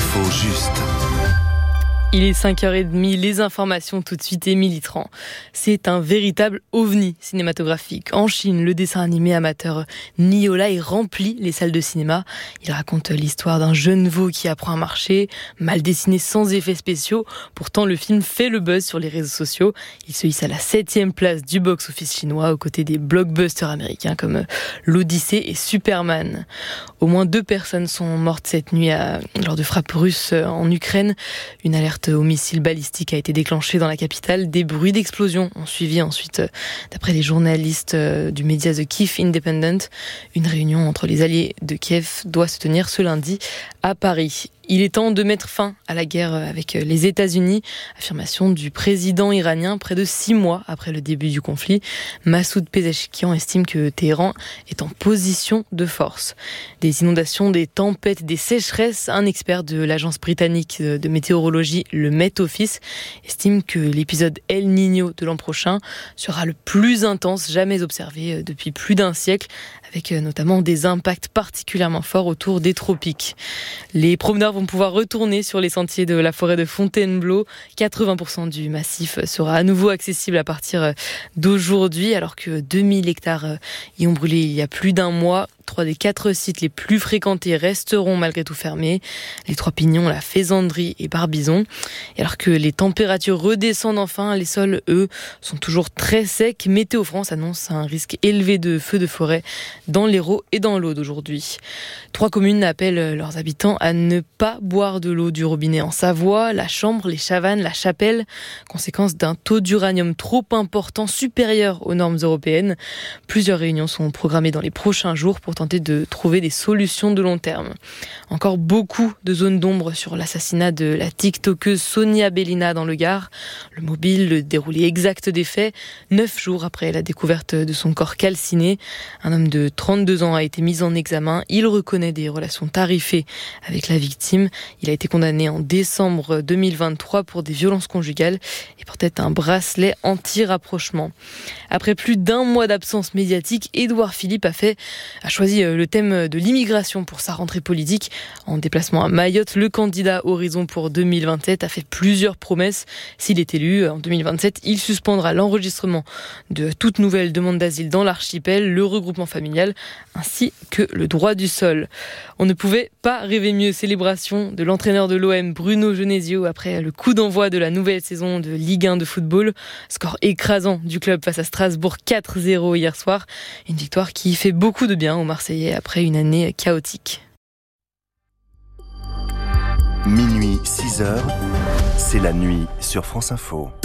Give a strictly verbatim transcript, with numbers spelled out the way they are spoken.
L'info juste. Il est cinq heures trente, les informations tout de suite, Émilie Tran. C'est un véritable ovni cinématographique. En Chine, le dessin animé amateur Niola remplit les salles de cinéma. Il raconte l'histoire d'un jeune veau qui apprend à marcher, mal dessiné sans effets spéciaux. Pourtant, le film fait le buzz sur les réseaux sociaux. Il se hisse à la septième place du box-office chinois, aux côtés des blockbusters américains comme l'Odyssée et Superman. Au moins deux personnes sont mortes cette nuit à, lors de frappes russes en Ukraine. Une alerte au missile balistique a été déclenchée dans la capitale. Des bruits d'explosion ont suivi ensuite, d'après les journalistes du média The Kyiv Independent. Une réunion entre les alliés de Kiev doit se tenir ce lundi à Paris. Il est temps de mettre fin à la guerre avec les États-Unis. Affirmation du président iranien près de six mois après le début du conflit. Massoud Pezeshkian estime que Téhéran est en position de force. Des inondations, des tempêtes, des sécheresses. Un expert de l'agence britannique de météorologie, le Met Office, estime que l'épisode El Niño de l'an prochain sera le plus intense jamais observé depuis plus d'un siècle, avec notamment des impacts particulièrement forts autour des tropiques. Les promeneurs vont pouvoir retourner sur les sentiers de la forêt de Fontainebleau. quatre-vingts pour cent du massif sera à nouveau accessible à partir d'aujourd'hui, alors que deux mille hectares y ont brûlé il y a plus d'un mois. Trois des quatre sites les plus fréquentés resteront malgré tout fermés. Les Trois Pignons, la Faisanderie et Barbizon. Et alors que les températures redescendent enfin, les sols, eux, sont toujours très secs. Météo France annonce un risque élevé de feux de forêt dans l'Hérault et dans l'Aude aujourd'hui. Trois communes appellent leurs habitants à ne pas boire de l'eau du robinet en Savoie, la Chambre, les Chavannes, la Chapelle, conséquence d'un taux d'uranium trop important, supérieur aux normes européennes. Plusieurs réunions sont programmées dans les prochains jours pour tenter de trouver des solutions de long terme. Encore beaucoup de zones d'ombre sur l'assassinat de la tiktokeuse Sonia Bellina dans le Gard. Le mobile, le déroulé exact des faits, neuf jours après la découverte de son corps calciné. Un homme de trente-deux ans a été mis en examen. Il reconnaît des relations tarifées avec la victime. Il a été condamné en décembre deux mille vingt-trois pour des violences conjugales et portait un bracelet anti-rapprochement. Après plus d'un mois d'absence médiatique, Édouard Philippe a fait a choisi le thème de l'immigration pour sa rentrée politique. En déplacement à Mayotte, le candidat Horizon pour deux mille vingt-sept a fait plusieurs promesses. S'il est élu en deux mille vingt-sept, il suspendra l'enregistrement de toute nouvelle demande d'asile dans l'archipel, le regroupement familial, ainsi que le droit du sol. On ne pouvait pas rêver mieux. Célébration de l'entraîneur de l'O M, Bruno Genesio, après le coup d'envoi de la nouvelle saison de Ligue un de football. Score écrasant du club face à Strasbourg, quatre zéro hier soir. Une victoire qui fait beaucoup de bien aux Marseillais après une année chaotique. Minuit, six heures, c'est la nuit sur France Info.